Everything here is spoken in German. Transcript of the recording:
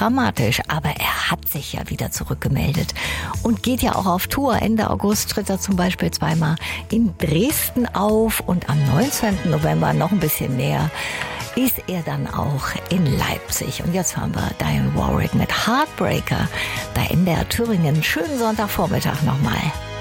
dramatisch, aber er hat sich ja wieder zurückgemeldet und geht ja auch auf Tour. Ende August tritt er zum Beispiel zweimal in Dresden auf und am 19. November noch ein bisschen näher ist er dann auch in Leipzig. Und jetzt hören wir Dionne Warwick mit Heartbreaker bei NDR Thüringen. Schönen Sonntagvormittag nochmal.